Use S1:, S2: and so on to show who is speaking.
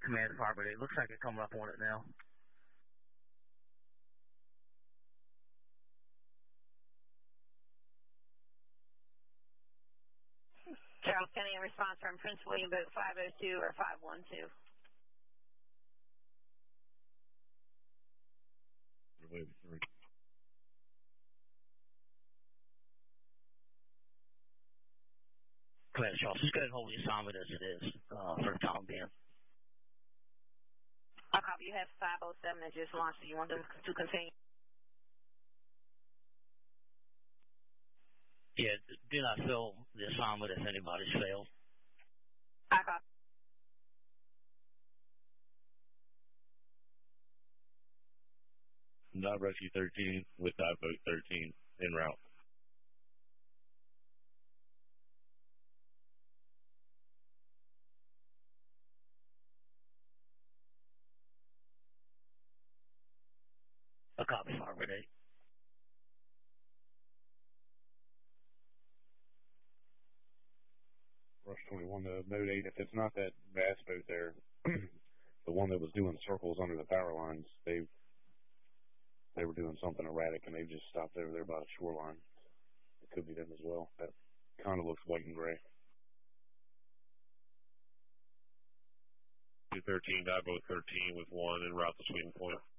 S1: Command Harbor. It looks like they're coming up on it now.
S2: Charles County, response from Prince William Boat 502 or 512.
S1: Command Charles, just go ahead and hold the assignment as it is for the time being.
S2: I'll copy. You have 507 that just launched. Do you want them to continue?
S1: Yeah, do not fill the assignment if anybody's failed.
S2: I copy.
S3: Dive Rescue 13 with Dive Boat 13 en route.
S1: A copy, Harbor 8.
S4: Rush 21 to Mode 8. If it's not that bass boat there, the one that was doing circles under the power lines, they were doing something erratic, and they've just stopped over there by the shoreline. It could be them as well. That kind of looks white and gray.
S3: 213, Dive Boat 13 with 1 en route to Sweden Point.